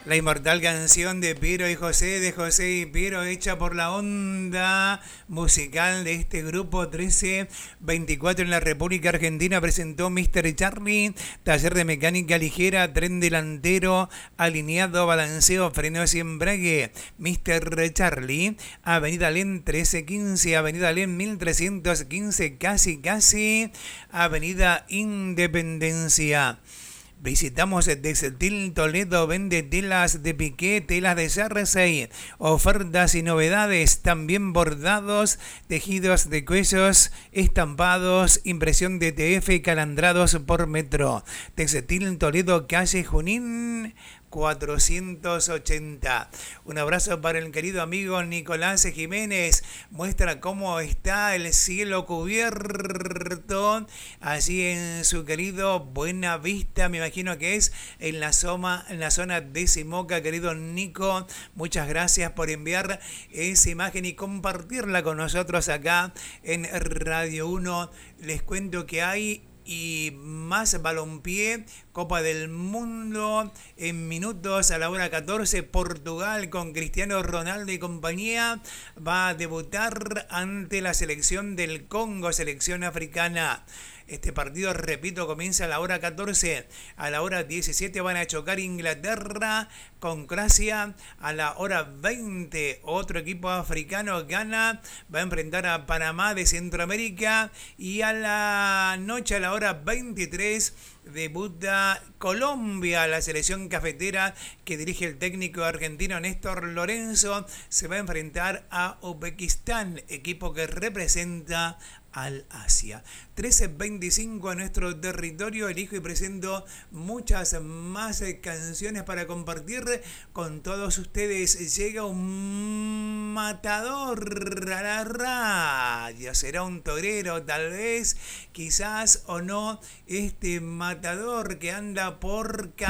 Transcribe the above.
La inmortal canción de José y Piero, hecha por la onda musical de este grupo 1324 en la República Argentina, presentó Mr. Charlie, taller de mecánica ligera, tren delantero, alineado, balanceo, frenos y embrague. Mr. Charlie, Avenida Len 1315, Avenida Len 1315, casi, Avenida Independencia. Visitamos Textil Toledo, vende telas de piqué, telas de jersey, ofertas y novedades, también bordados, tejidos de cuellos, estampados, impresión de TF y calandrados por metro. Textil Toledo, calle Junín 480. Un abrazo para el querido amigo Nicolás Jiménez. Muestra cómo está el cielo cubierto allí en su querido Buena Vista. Me imagino que es en la zona de Simoca, querido Nico. Muchas gracias por enviar esa imagen y compartirla con nosotros acá en Radio 1. Les cuento que hay y más balompié, Copa del Mundo en minutos a la hora 14. Portugal con Cristiano Ronaldo y compañía va a debutar ante la selección del Congo, selección africana. Este partido, repito, comienza a la hora 14. A la hora 17 van a chocar Inglaterra con Croacia. A la hora 20, otro equipo africano, Ghana, va a enfrentar a Panamá de Centroamérica. Y a la noche, a la hora 23, debuta Colombia, la selección cafetera que dirige el técnico argentino Néstor Lorenzo. Se va a enfrentar a Uzbekistán, equipo que representa al Asia. 13:25 en nuestro territorio. Elijo y presento muchas más canciones para compartir con todos ustedes. Llega un matador a la radio. Será un torero, tal vez, quizás o no. Este matador que anda por